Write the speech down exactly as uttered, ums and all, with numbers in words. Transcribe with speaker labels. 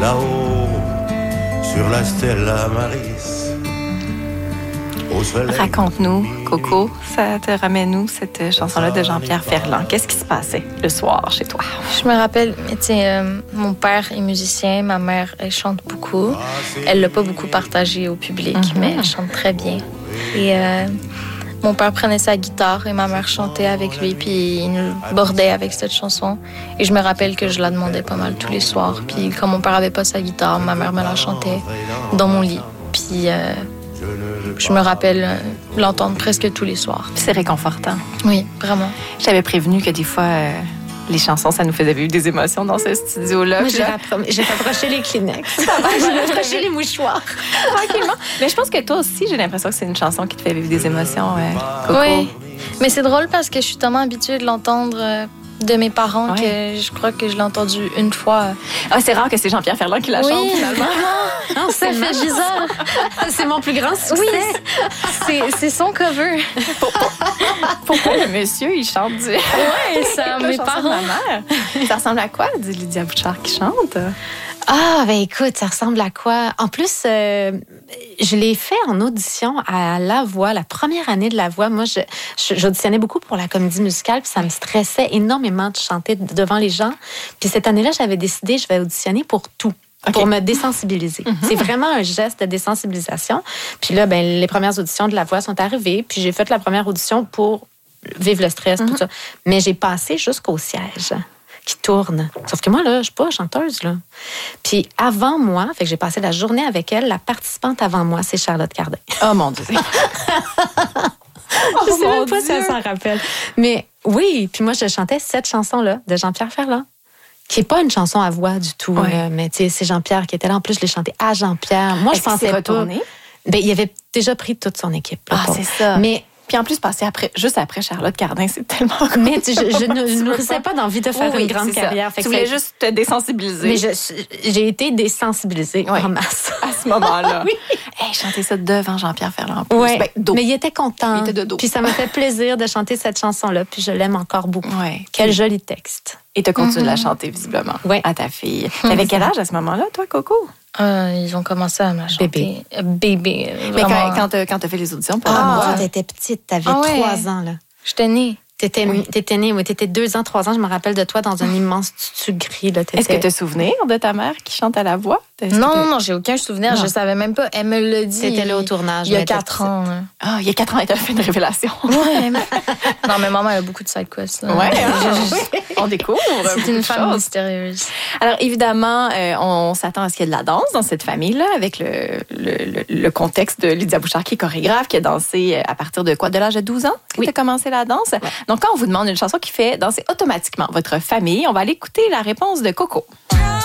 Speaker 1: là-haut, sur la Stella Maris.
Speaker 2: Raconte-nous, Coco, ça te ramène où, cette chanson-là de Jean-Pierre Ferland? Qu'est-ce qui se passait le soir chez toi?
Speaker 3: Je me rappelle, tu sais, euh, mon père est musicien, ma mère, elle chante beaucoup. Elle l'a pas beaucoup partagé au public, mm-hmm. mais elle chante très bien. Et euh, mon père prenait sa guitare et ma mère chantait avec lui, puis il nous bordait avec cette chanson. Et je me rappelle que je la demandais pas mal tous les soirs. Puis quand mon père avait pas sa guitare, ma mère me la chantait dans mon lit. Puis... Euh, Je me rappelle l'entendre presque tous les soirs.
Speaker 2: C'est réconfortant.
Speaker 3: Oui, vraiment.
Speaker 2: Je t'avais prévenu que des fois, euh, les chansons, ça nous faisait vivre des émotions dans ce studio-là.
Speaker 4: Moi, j'ai, rappro- j'ai rapproché les Kleenex. J'ai rapproché les mouchoirs.
Speaker 2: Tranquillement. Mais je pense que toi aussi, j'ai l'impression que c'est une chanson qui te fait vivre des émotions, euh, Coco.
Speaker 3: Oui, mais c'est drôle parce que je suis tellement habituée de l'entendre... Euh, de mes parents, ouais. que je crois que je l'ai entendu une fois.
Speaker 2: Ah, c'est rare que c'est Jean-Pierre Ferland qui la
Speaker 3: oui,
Speaker 2: chante, finalement.
Speaker 3: Non, ça fait bizarre.
Speaker 4: C'est mon plus grand succès.
Speaker 3: Oui, c'est, c'est son cover.
Speaker 2: Pourquoi le monsieur, il chante du...
Speaker 3: Oui, ça, mes parents.
Speaker 2: Ma mère. Ça ressemble à quoi, dit Lydia Bouchard qui chante?
Speaker 4: Ah, ben écoute, ça ressemble à quoi? En plus, euh, je l'ai fait en audition à La Voix, la première année de La Voix. Moi, je, je, j'auditionnais beaucoup pour la comédie musicale, puis ça me stressait énormément de chanter devant les gens. Puis cette année-là, j'avais décidé, je vais auditionner pour tout. Okay. Pour me désensibiliser. Mm-hmm. C'est vraiment un geste de désensibilisation. Puis là, ben, les premières auditions de La Voix sont arrivées, puis j'ai fait la première audition pour vivre le stress, mm-hmm. tout ça. Mais j'ai passé jusqu'au siège qui tourne. Sauf que moi, là, je suis pas chanteuse, là. Puis avant moi, fait que j'ai passé la journée avec elle, la participante avant moi, c'est Charlotte Cardin.
Speaker 2: Oh mon Dieu!
Speaker 4: Je oh, sais même pas Dieu. Si elle s'en rappelle. Mais oui, puis moi, je chantais cette chanson-là de Jean-Pierre Ferland, qui n'est pas une chanson à voix du tout. Ouais. Là, mais tu sais, c'est Jean-Pierre qui était là. En plus, je l'ai chanté à Jean-Pierre. Moi,
Speaker 2: Est-ce
Speaker 4: je pensais
Speaker 2: pas...
Speaker 4: Ben, il avait déjà pris toute son équipe. Là,
Speaker 2: ah,
Speaker 4: pour...
Speaker 2: c'est ça.
Speaker 4: Mais...
Speaker 2: Puis en plus, passer après, juste après Charlotte Cardin, c'est tellement cool.
Speaker 4: Mais tu, je, je ne nourrissais pas d'envie de faire oui, une grande carrière.
Speaker 2: Fait tu voulais ça... juste te désensibiliser.
Speaker 4: Mais je, j'ai été désensibilisée
Speaker 2: oui.
Speaker 4: en masse.
Speaker 2: À ce moment-là.
Speaker 4: Oui.
Speaker 2: Hey, chanter ça devant Jean-Pierre Ferland. Oui.
Speaker 4: Ben, mais il était content.
Speaker 2: Il était de dos.
Speaker 4: Puis ça m'a fait plaisir de chanter cette chanson-là. Puis je l'aime encore beaucoup.
Speaker 2: Ouais.
Speaker 4: Quel
Speaker 2: oui.
Speaker 4: joli texte.
Speaker 2: Et tu continues mm-hmm. de la chanter, visiblement,
Speaker 4: oui.
Speaker 2: à ta fille. T'avais quel âge à ce moment-là, toi, Coco?
Speaker 3: Euh, ils ont commencé à me chanter.
Speaker 4: Bébé.
Speaker 3: Bébé.
Speaker 2: Mais quand, quand, t'as, quand t'as fait les auditions pour
Speaker 4: ah,
Speaker 2: moi,
Speaker 4: t'étais petite, t'avais ah, ouais. trois ans, là.
Speaker 3: J'étais née.
Speaker 4: T'étais, oui. t'étais née, oui, t'étais deux ans, trois ans. Je me rappelle de toi dans un immense tutu gris. Là,
Speaker 2: Est-ce que tu as souvenir de ta mère qui chante à la voix?
Speaker 3: Est-ce non, non, non, j'ai aucun souvenir. Non. Je savais même pas. Elle me l'a dit.
Speaker 4: T'étais là au tournage.
Speaker 3: Il y a quatre ans. Hein.
Speaker 2: Ah, il y a quatre ans, elle t'a fait une révélation.
Speaker 3: Ouais. Mais... non, mais maman, elle a beaucoup de side quests.
Speaker 2: Ouais, je... on découvre.
Speaker 3: C'est une femme mystérieuse.
Speaker 2: Alors, évidemment, euh, on s'attend à ce qu'il y ait de la danse dans cette famille-là, avec le, le, le, le contexte de Lydia Bouchard, qui est chorégraphe, qui a dansé à partir de quoi? De l'âge de douze ans que oui. tu as commencé la danse? Ouais. Donc, quand on vous demande une chanson qui fait danser automatiquement votre famille, on va aller écouter la réponse de Coco.